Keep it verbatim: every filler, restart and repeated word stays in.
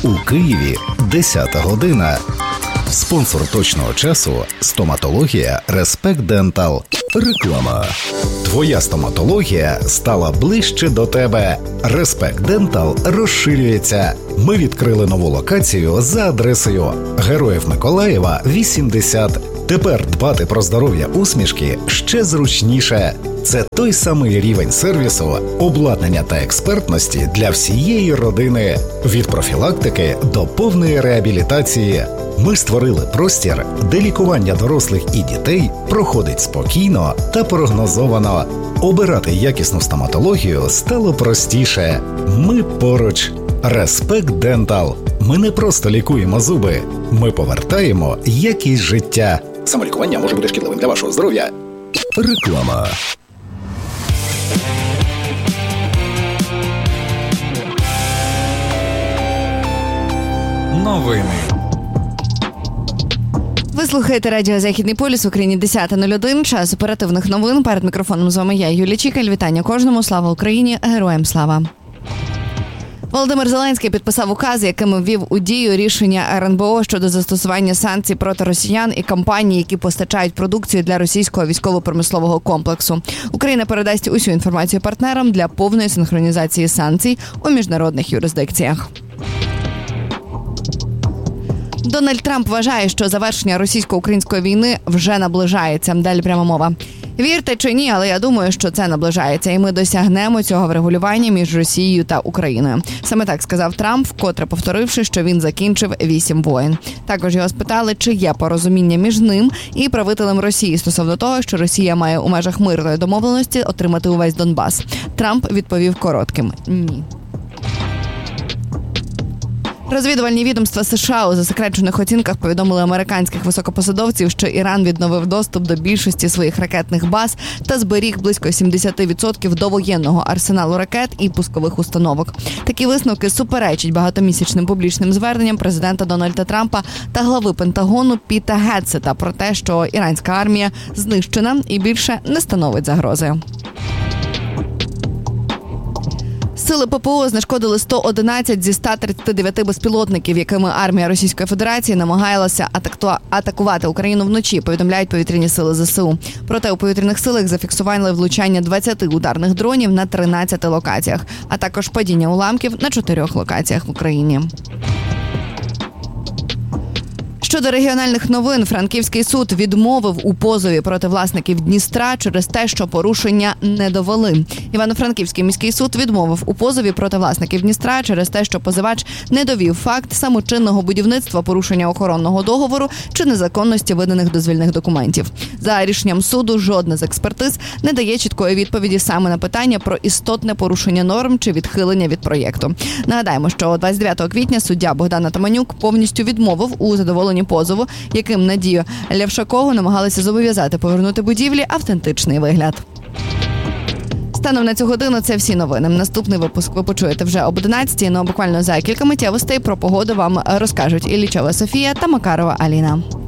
У Києві десята година. Спонсор точного часу – стоматологія Респект Дентал. Реклама. Твоя стоматологія стала ближче до тебе. Респект Дентал розширюється. Ми відкрили нову локацію за адресою Героїв Миколаєва, вісімдесят. Тепер дбати про здоров'я усмішки ще зручніше. Це той самий рівень сервісу, обладнання та експертності для всієї родини. Від профілактики до повної реабілітації. Ми створили простір, де лікування дорослих і дітей проходить спокійно та прогнозовано. Обирати якісну стоматологію стало простіше. Ми поруч. Респект Дентал. Ми не просто лікуємо зуби. Ми повертаємо якість життя. Самолікування може бути шкідливим для вашого здоров'я. Реклама. Новини. Ви слухаєте радіо «Західний полюс» в Україні десята нуль один. Час оперативних новин. Перед мікрофоном з вами я, Юлія Чікаль. Вітання кожному. Слава Україні. Героям слава. Володимир Зеленський підписав указ, яким ввів у дію рішення ер ен бе о щодо застосування санкцій проти росіян і компаній, які постачають продукцію для російського військово-промислового комплексу. Україна передасть усю інформацію партнерам для повної синхронізації санкцій у міжнародних юрисдикціях. Дональд Трамп вважає, що завершення російсько-української війни вже наближається. Далі пряма мова. Вірте чи ні, але я думаю, що це наближається, і ми досягнемо цього врегулювання між Росією та Україною. Саме так сказав Трамп, вкотре повторивши, що він закінчив вісім воєн. Також його спитали, чи є порозуміння між ним і правителем Росії стосовно того, що Росія має у межах мирної домовленості отримати увесь Донбас. Трамп відповів коротким – ні. Розвідувальні відомства США у засекречених оцінках повідомили американських високопосадовців, що Іран відновив доступ до більшості своїх ракетних баз та зберіг близько сімдесят відсотків довоєнного арсеналу ракет і пускових установок. Такі висновки суперечать багатомісячним публічним зверненням президента Дональда Трампа та глави Пентагону Піта Гетсета про те, що іранська армія знищена і більше не становить загрози. Сили пе пе о знешкодили сто одинадцять зі ста тридцяти дев'яти безпілотників, якими армія Російської Федерації намагалася атакувати Україну вночі, повідомляють повітряні сили зе се у. Проте у повітряних силах зафіксували влучання двадцяти ударних дронів на тринадцяти локаціях, а також падіння уламків на чотирьох локаціях в Україні. Щодо регіональних новин, Франківський суд відмовив у позові проти власників Дністра через те, що порушення не довели. Івано-Франківський міський суд відмовив у позові проти власників Дністра через те, що позивач не довів факт самочинного будівництва, порушення охоронного договору чи незаконності виданих дозвільних документів. За рішенням суду, жодна з експертиз не дає чіткої відповіді саме на питання про істотне порушення норм чи відхилення від проєкту. Нагадаємо, що двадцять дев'ятого квітня суддя Богдан Атаманюк повністю відмовив у задоволенні позову, яким Надію Лявшакову намагалися зобов'язати повернути будівлі автентичний вигляд. Станом на цю годину це всі новини. Наступний випуск ви почуєте вже об одинадцятій, но буквально за кілька миттєвостей про погоду вам розкажуть Іллічова Софія та Макарова Аліна.